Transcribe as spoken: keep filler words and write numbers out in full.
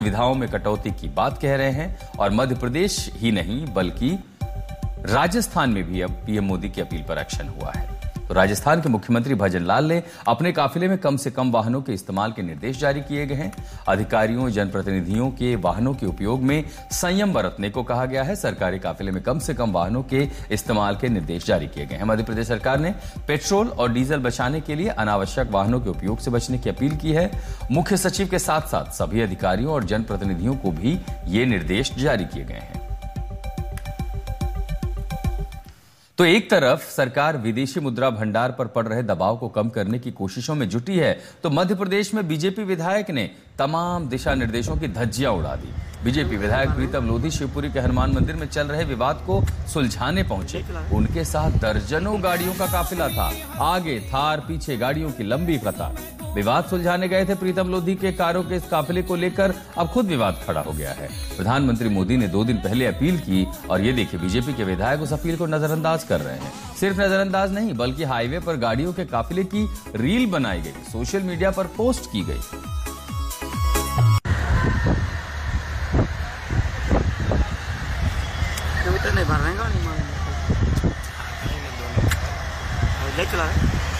सुविधाओं में कटौती की बात कह रहे हैं और मध्य प्रदेश ही नहीं बल्कि राजस्थान में भी अब पीएम मोदी की अपील पर एक्शन हुआ है। तो राजस्थान के मुख्यमंत्री भजन लाल ने अपने काफिले में कम से कम वाहनों के इस्तेमाल के निर्देश जारी किए गए हैं। अधिकारियों जनप्रतिनिधियों के वाहनों के उपयोग में संयम बरतने को कहा गया है। सरकारी काफिले में कम से कम वाहनों के इस्तेमाल के निर्देश जारी किए गए हैं। मध्य प्रदेश सरकार ने पेट्रोल और डीजल बचाने के लिए अनावश्यक वाहनों के उपयोग से बचने की अपील की है। मुख्य सचिव के साथ साथ सभी अधिकारियों और जनप्रतिनिधियों को भी ये निर्देश जारी किए गए हैं। तो एक तरफ सरकार विदेशी मुद्रा भंडार पर पड़ रहे दबाव को कम करने की कोशिशों में जुटी है, तो मध्य प्रदेश में बीजेपी विधायक ने तमाम दिशा निर्देशों की धज्जियां उड़ा दी। बीजेपी विधायक प्रीतम लोधी शिवपुरी के हनुमान मंदिर में चल रहे विवाद को सुलझाने पहुंचे। उनके साथ दर्जनों गाड़ियों का काफिला था, आगे थार, पीछे गाड़ियों की लंबी कतार। विवाद सुलझाने गए थे प्रीतम लोधी के कारों के इस काफिले को लेकर अब खुद विवाद खड़ा हो गया है। प्रधानमंत्री मोदी ने दो दिन पहले अपील की और ये देखिए बीजेपी के विधायक उस अपील को नजरअंदाज कर रहे हैं। सिर्फ नजरअंदाज नहीं बल्कि हाईवे पर गाड़ियों के काफिले की रील बनाई गई, सोशल मीडिया पर पोस्ट की गई। नहीं भर रहे हैं गाड़ी ले चला